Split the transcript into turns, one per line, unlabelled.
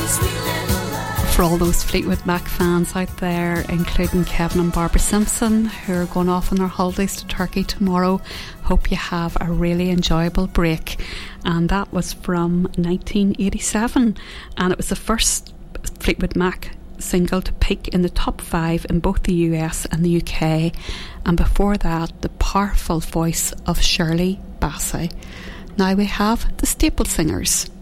For all those Fleetwood Mac fans out there, including Kevin and Barbara Simpson, who are going off on their holidays to Turkey tomorrow, hope you have a really enjoyable break. And that was from 1987, and it was the first Fleetwood Mac single to peak in the top 5 in both the US and the UK, and before that the powerful voice of Shirley Bassey. Now we have the Staple Singers.